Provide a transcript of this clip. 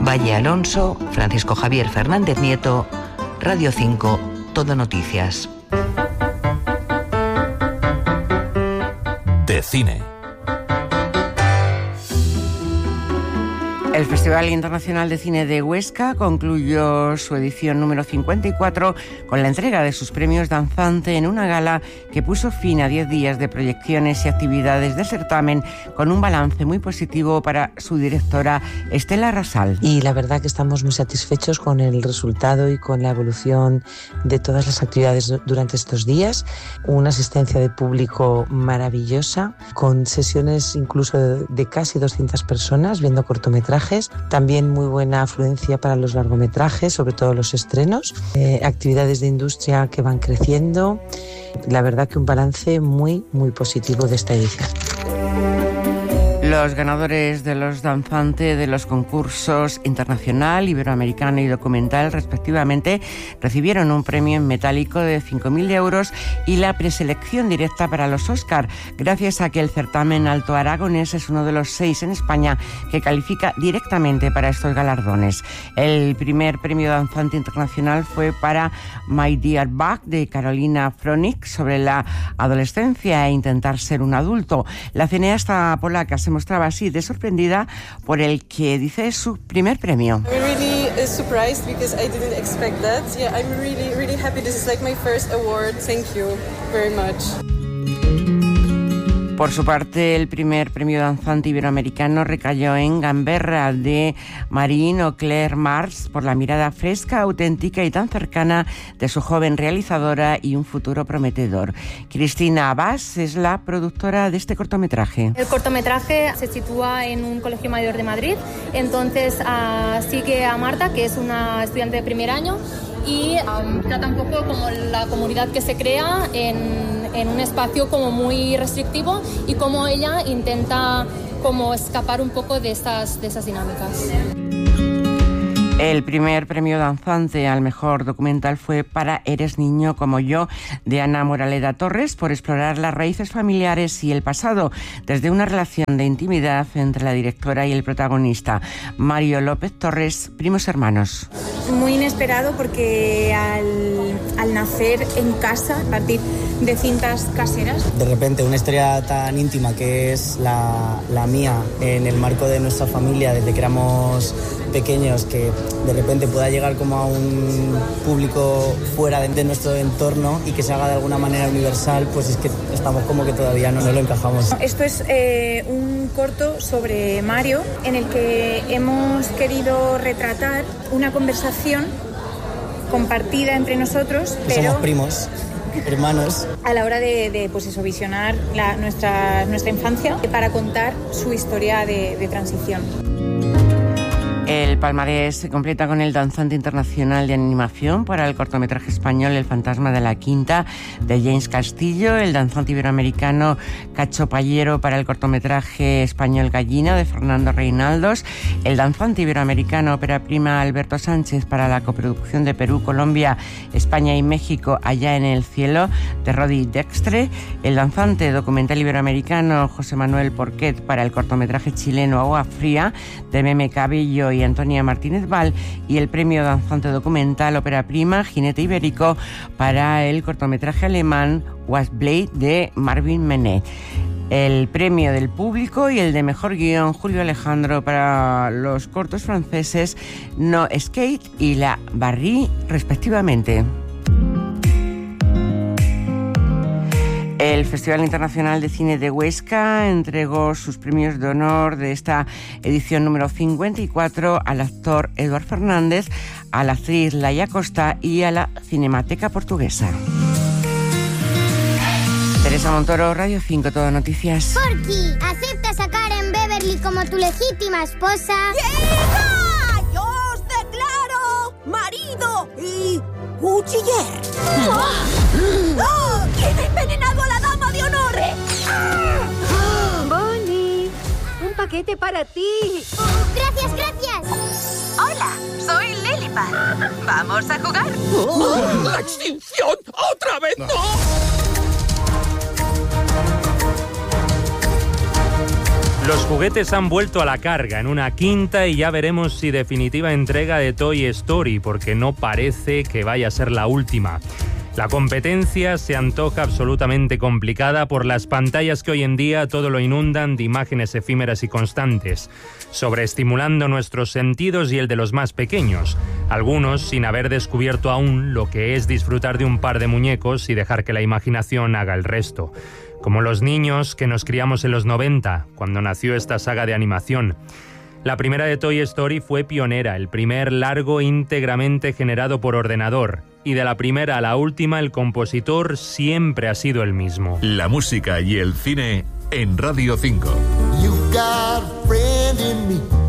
Valle Alonso, Francisco Javier Fernández Nieto, Radio 5, Todo Noticias. De cine. El Festival Internacional de Cine de Huesca concluyó su edición número 54 con la entrega de sus premios Danzante en una gala que puso fin a 10 días de proyecciones y actividades del certamen, con un balance muy positivo para su directora Estela Rasal. Y la verdad que estamos muy satisfechos con el resultado y con la evolución de todas las actividades durante estos días. Una asistencia de público maravillosa, con sesiones incluso de casi 200 personas viendo cortometrajes. También muy buena afluencia para los largometrajes, sobre todo los estrenos. Actividades de industria que van creciendo. La verdad que un balance muy, muy positivo de esta edición. Los ganadores de los Danzante de los concursos internacional, iberoamericano y documental, respectivamente, recibieron un premio en metálico de 5.000 euros y la preselección directa para los Oscar, gracias a que el certamen Alto Aragonés es uno de los 6 en España que califica directamente para estos galardones. El primer premio Danzante internacional fue para My Dear Bug, de Carolina Fronik, sobre la adolescencia e intentar ser un adulto. La cineasta polaca se mostraba así de sorprendida por el que dice es su primer premio. I'm really surprised because I didn't expect that. Yeah, I'm really happy. This is like my first award. Thank you very much. Por su parte, el primer premio danzante iberoamericano recayó en Gamberra, de Marine Auclair Mars, por la mirada fresca, auténtica y tan cercana de su joven realizadora y un futuro prometedor. Cristina Abbas es la productora de este cortometraje. El cortometraje se sitúa en un colegio mayor de Madrid, entonces sigue a Marta, que es una estudiante de primer año, y trata un poco como la comunidad que se crea en un espacio como muy restrictivo y cómo ella intenta como escapar un poco de estas dinámicas. El primer premio danzante al mejor documental fue para Eres niño como yo, de Ana Moraleda Torres, por explorar las raíces familiares y el pasado desde una relación de intimidad entre la directora y el protagonista. Mario López Torres, primos hermanos. Muy inesperado porque al nacer en casa, a partir de cintas caseras. De repente una historia tan íntima que es la mía en el marco de nuestra familia desde que éramos pequeños, que de repente pueda llegar como a un público fuera de nuestro entorno y que se haga de alguna manera universal, pues es que estamos como que todavía no lo encajamos. Esto es un corto sobre Mario, en el que hemos querido retratar una conversación compartida entre nosotros, pero somos primos, hermanos, a la hora de pues eso, visionar nuestra infancia para contar su historia de transición. El palmarés se completa con el Danzante Internacional de Animación para el cortometraje español El fantasma de la quinta, de James Castillo, el Danzante Iberoamericano Cacho Payero para el cortometraje español Gallina, de Fernando Reinaldos, el Danzante Iberoamericano Ópera Prima Alberto Sánchez para la coproducción de Perú, Colombia, España y México, Allá en el cielo, de Rodi Dextre, el Danzante Documental Iberoamericano José Manuel Porquet para el cortometraje chileno Agua Fría, de Meme Cabello y Antonia Martínez Val, y el premio danzante documental Ópera Prima Jinete Ibérico para el cortometraje alemán Wasblade, de Marvin Menet. El premio del público y el de mejor guión Julio Alejandro para los cortos franceses No Skate y La Barrie, respectivamente. El Festival Internacional de Cine de Huesca entregó sus premios de honor de esta edición número 54 al actor Eduard Fernández, a la actriz Laia Costa y a la Cinemateca Portuguesa. Teresa Montoro, Radio 5, Todo Noticias. Porky, ¿aceptas a Karen Beverly como tu legítima esposa? ¡Hija! ¡Yo os declaro marido y cuchiller! ¡Oh! ¿Quién ha envenenado a la dama de honor? Bonnie, un paquete para ti. Gracias. Hola, soy Lilipad. ¿Vamos a jugar? ¡La extinción! ¡Otra vez no! Los juguetes han vuelto a la carga en una quinta y ya veremos si definitiva entrega de Toy Story, porque no parece que vaya a ser la última. La competencia se antoja absolutamente complicada por las pantallas que hoy en día todo lo inundan de imágenes efímeras y constantes, sobreestimulando nuestros sentidos y el de los más pequeños, algunos sin haber descubierto aún lo que es disfrutar de un par de muñecos y dejar que la imaginación haga el resto. Como los niños que nos criamos en los 90, cuando nació esta saga de animación. La primera de Toy Story fue pionera, el primer largo íntegramente generado por ordenador. Y de la primera a la última, el compositor siempre ha sido el mismo. La música y el cine en Radio 5. You got a friend in me.